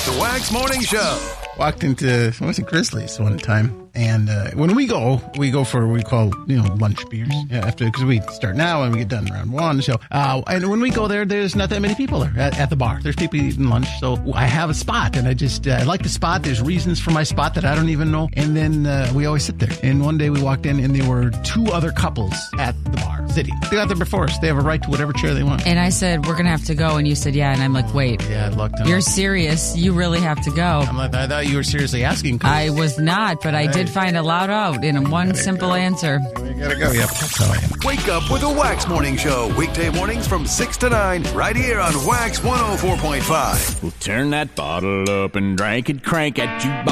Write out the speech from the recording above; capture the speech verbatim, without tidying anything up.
The Wax Morning Show. Walked into, what was it, Grizzlies one time. And uh, when we go, we go for what we call, you know, lunch beers. Yeah, after, because we start now and we get done around one. So, uh, and when we go there, there's not that many people there at, at the bar. There's people eating lunch. So I have a spot, and I just, uh, I like the spot. There's reasons for my spot that I don't even know. And then uh, we always sit there. And one day we walked in, and there were two other couples at the bar sitting. They got there before us. They have a right to whatever chair they want. And I said, we're going to have to go. And you said, yeah. And I'm like, wait. Yeah, I looked. You're serious. You really have to go. I'm like, I thought you were seriously asking. I was not, but I Hey. did find a lot out in one simple go. answer. We gotta go. Yep, that's how I am. Wake up with the Wax Morning Show. Weekday mornings from six to nine. Right here on Wax one oh four point five. We'll turn that bottle up and drink it, crank at you.